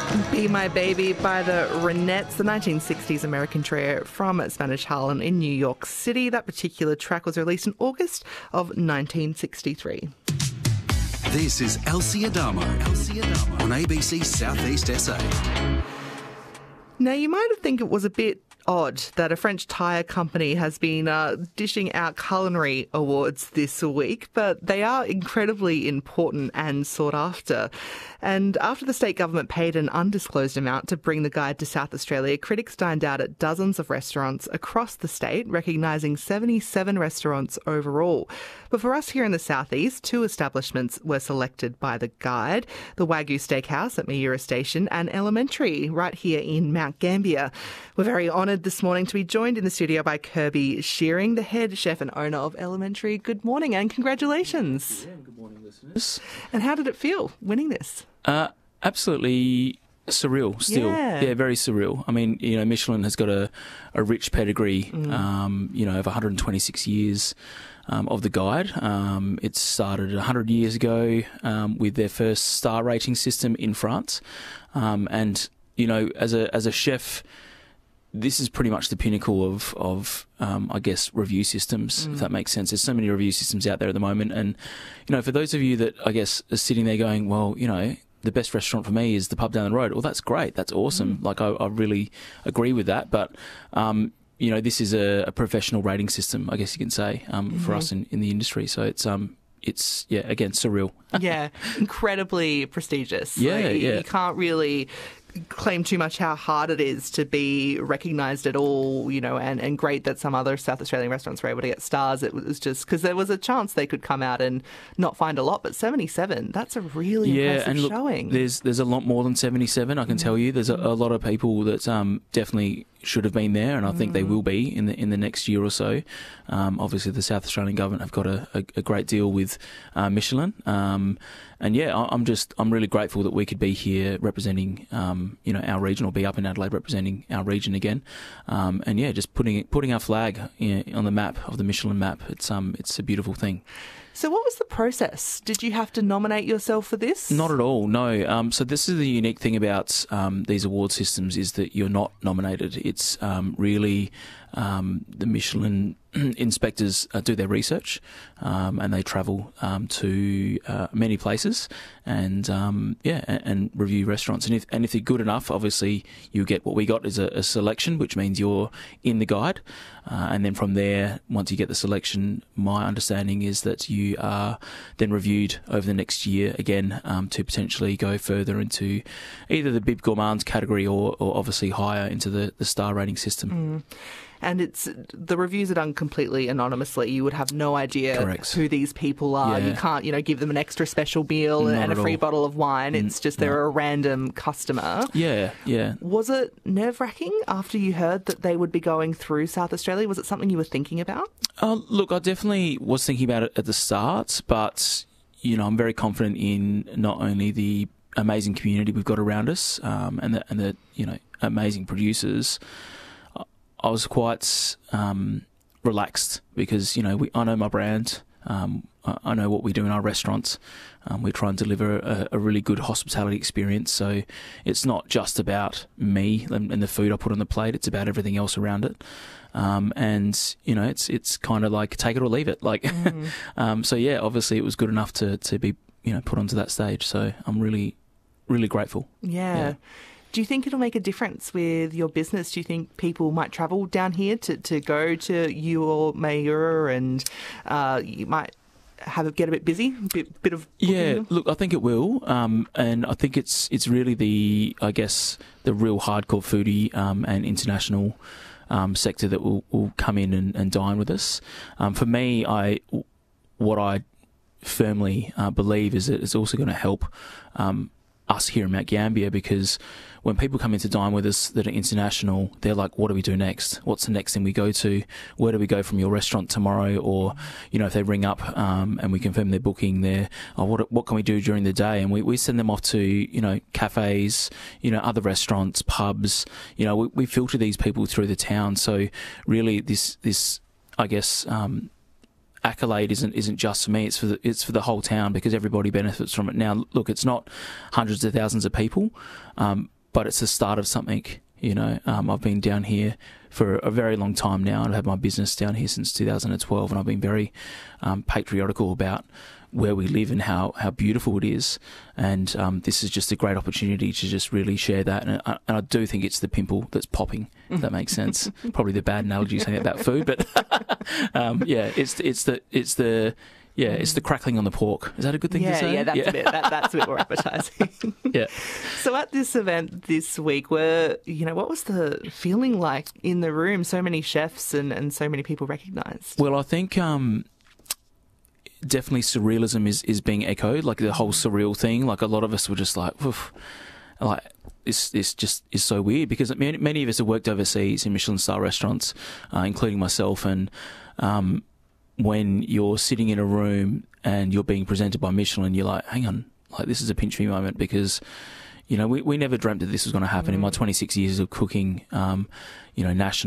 Be My Baby by the Ronettes, the 1960s American trio from Spanish Harlem in New York City. That particular track was released in August of 1963. This is Elsie Adamo on ABC Southeast SA. Now, you might think it was a bit odd that a French tyre company has been dishing out culinary awards this week, but they are incredibly important and sought after. And after the state government paid an undisclosed amount to bring the guide to South Australia, critics dined out at dozens of restaurants across the state, recognising 77 restaurants overall. But for us here in the southeast, 2 establishments were selected by the guide: the Wagyu Steakhouse at Meira Station and Elementary right here in Mount Gambier. We're very honoured this morning to be joined in the studio by Kirby Shearing, the head chef and owner of Elementary. Good morning and congratulations. Yeah, good morning, listeners. And how did it feel winning this? Absolutely surreal still. Yeah, very surreal. I mean, Michelin has got a rich pedigree, over 126 years of the guide. It started 100 years ago with their first star rating system in France. And, as a chef, this is pretty much the pinnacle of I guess, review systems, if that makes sense. There's so many review systems out there at the moment. And, for those of you that, I guess, are sitting there going, well, the best restaurant for me is the pub down the road. Well, that's great. That's awesome. Like, I really agree with that. But, this is a professional rating system, I guess you can say, for us in the industry. So it's again, surreal. Yeah, incredibly prestigious. Yeah. You can't really claim too much how hard it is to be recognised at all, and great that some other South Australian restaurants were able to get stars. It was just because there was a chance they could come out and not find a lot, but 77, that's a really impressive and look, showing. There's a lot more than 77, I can tell you. There's a lot of people that definitely should have been there, and I think they will be in the next year or so. Obviously, the South Australian government have got a great deal with Michelin, and I'm really grateful that we could be here representing our region, or be up in Adelaide representing our region again, just putting our flag on the map of the Michelin map. It's a beautiful thing. So what was the process? Did you have to nominate yourself for this? Not at all, no. So this is the unique thing about these award systems, is that you're not nominated. It's really the Michelin inspectors do their research, and they travel to many places and review restaurants. And if they're good enough, obviously you get what we got is a selection, which means you're in the guide. And then from there, once you get the selection, my understanding is that you are then reviewed over the next year again to potentially go further into either the Bib Gourmands category or obviously higher into the star rating system. And the reviews are done completely anonymously. You would have no idea Correct. who these people are. Yeah. You can't, give them an extra special meal and a free bottle of wine. It's just they're a random customer. Yeah. Was it nerve-wracking after you heard that they would be going through South Australia? Was it something you were thinking about? Look, I definitely was thinking about it at the start, but, I'm very confident in not only the amazing community we've got around us and the amazing producers. I was quite relaxed because, I know my brand. I know what we do in our restaurants. We try and deliver a really good hospitality experience. So it's not just about me and the food I put on the plate. It's about everything else around it. It's kind of like take it or leave it. Obviously it was good enough to be, put onto that stage. So I'm really, really grateful. Yeah. Do you think it'll make a difference with your business? Do you think people might travel down here to go to you or Meira, and you might get a bit busy, bit of booking? Yeah, look, I think it will, and I think it's really the real hardcore foodie and international sector that will come in and dine with us. For me, what I firmly believe is that it's also going to help us here in Mount Gambier, because when people come in to dine with us that are international, they're like, what do we do next? What's the next thing we go to? Where do we go from your restaurant tomorrow? Or, if they ring up and we confirm their booking there, what can we do during the day? And we send them off to, cafes, other restaurants, pubs. We filter these people through the town. So really this I guess, accolade isn't just for me, it's for the whole town, because everybody benefits from it. Now, look, it's not hundreds of thousands of people, but it's the start of something. You know, I've been down here for a very long time now, and I've had my business down here since 2012, and I've been very patriotical about where we live and how beautiful it is. And this is just a great opportunity to just really share that. And I do think it's the pimple that's popping, if that makes sense. Probably the bad analogy saying about food, but it's the crackling on the pork. Is that a good thing to say? Yeah, that's a bit more appetising. Yeah. So at this event this week, what was the feeling like in the room? So many chefs and so many people recognised. Well, I think definitely surrealism is being echoed, like the whole surreal thing. Like a lot of us were just like, oof, like this just is so weird, because many of us have worked overseas in Michelin star restaurants, including myself, and when you're sitting in a room and you're being presented by Michelin, you're like, hang on, like this is a pinch me moment, because we never dreamt that this was going to happen in my 26 years of cooking, national